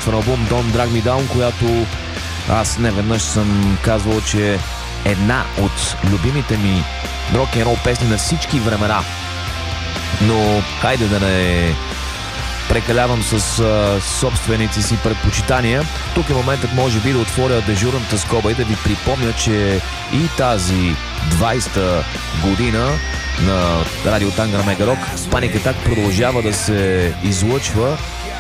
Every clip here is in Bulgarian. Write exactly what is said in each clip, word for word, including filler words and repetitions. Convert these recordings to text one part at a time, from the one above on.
собствен албум Don't Drag Me Down, която аз не веднъж съм казвал, че е една от любимите ми рок-н-рол песни на всички времена. Но хайде да не прекалявам с а, собствените си предпочитания. Тук е моментът, може би, да отворя дежурната скоба и да ви припомня, че и тази двайсета година на Радио Тангра Мега Рок Panic Attack продължава да се излъчва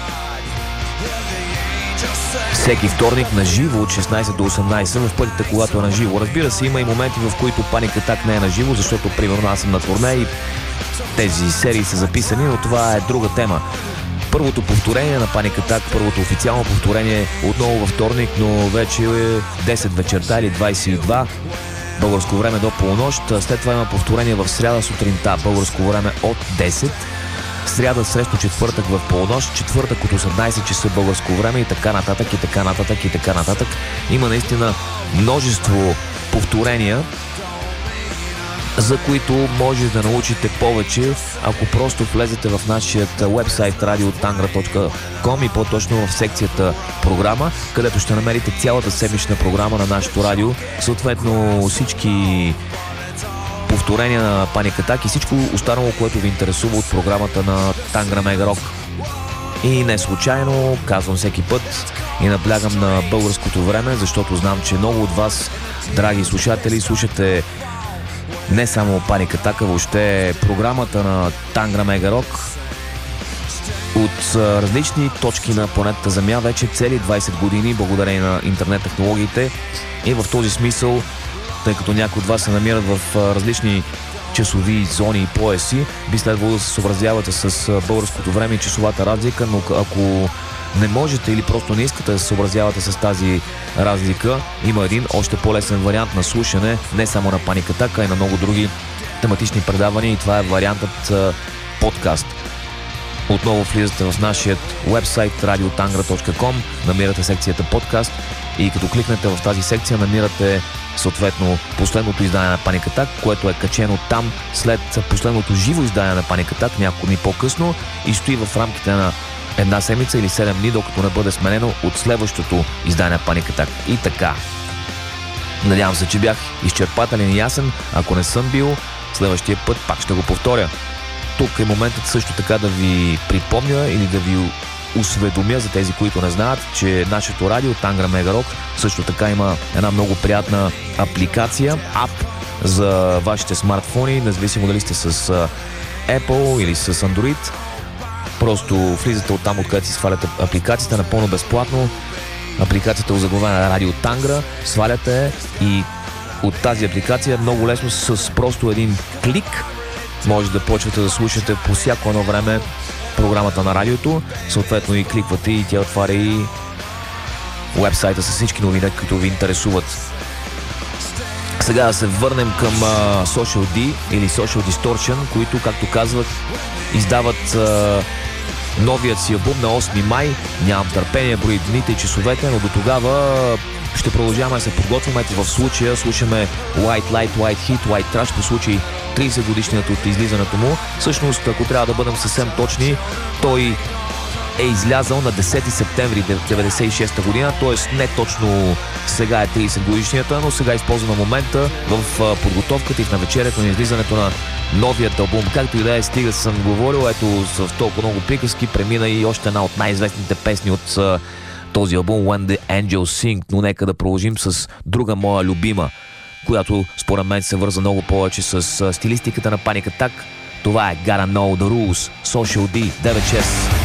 всеки вторник на живо от шестнайсет до осемнайсет в пътите, когато е на живо. Разбира се, има и моменти, в които Panic Attack не е на живо, защото примерно аз съм на турне и тези серии са записани, но това е друга тема. Първото повторение на Panic Attack, първото официално повторение отново във вторник, но вече е десет вечерта или двайсет и две българско време до полунощ. След това има повторение в сряда сутринта, българско време от десет. Сряда срещу четвъртък в полунощ, четвъртък от осемнайсет часа българско време и така нататък, и така нататък, и така нататък. Има наистина множество повторения, за които може да научите повече, ако просто влезете в нашия уебсайт радио тангра точка ком и по-точно в секцията програма, където ще намерите цялата седмична програма на нашето радио, съответно всички повторения на Panic Attack и всичко останало, което ви интересува от програмата на Тангра Мега Рок. И не случайно казвам всеки път и наблягам на българското време, защото знам, че много от вас, драги слушатели, слушате не само Panic Attack, а въобще програмата на Тангра Мега Рок от различни точки на планетата Земя вече цели двайсет години, благодарение на интернет технологиите. И в този смисъл, тъй като някои от вас се намират в различни часови зони и пояси, би следвало да се съобразявате с българското време и часовата разлика, но ако не можете или просто не искате да се съобразявате с тази разлика, има един още по-лесен вариант на слушане, не само на Panic Attack, а и на много други тематични предавания, и това е вариантът подкаст. Отново влизате в нашия уебсайт радио тангра точка ком, намирате секцията подкаст и като кликнете в тази секция, намирате съответно последното издание на Panic Attack, което е качено там след последното живо издание на Panic Attack няколко дни по-късно и стои в рамките на една седмица или седем дни, докато не бъде сменено от следващото издание на Panic Attack. И така. Надявам се, че бях изчерпателен и ясен. Ако не съм бил, следващия път пак ще го повторя. Тук е моментът също така да ви припомня или да ви осведомя за тези, които не знаят, че нашето радио Тангра Мега Рок също така има една много приятна апликация, ап за вашите смартфони, независимо дали сте с Apple или с Android. Просто влизате оттам, откъдето си сваляте апликацията, напълно безплатно. Апликацията е озаглавена Радио Тангра, сваляте и от тази апликация много лесно с просто един клик може да почвате да слушате по всяко едно време програмата на радиото, съответно и кликвате и тя отваря и уебсайта с всички новини, които ви интересуват. Сега да се върнем към uh, Social D или Social Distortion, които, както казват, издават uh, новият си албум на осми май. Нямам търпение, брои дните и часовете, но до тогава ще продължаваме да се подготвяме. В случая слушаме White Light, White Heat, White Trash по случай трийсет годишнината от излизането му. Всъщност, ако трябва да бъдем съвсем точни, той е излязъл на десети септември деветдесет и шеста година, т.е. не точно сега е трийсет годишнията, но сега използваме момента в подготовката и в навечерието на излизането на новият албум. Както и да е, стига съм говорил, ето в толкова много приказки премина и още една от най-известните песни от този албум, When the Angels Sing, но нека да продължим с друга моя любима, която според мен се върза много повече с стилистиката на Panic Attack. Това е Gotta Know the Rules, Social D, девет шест.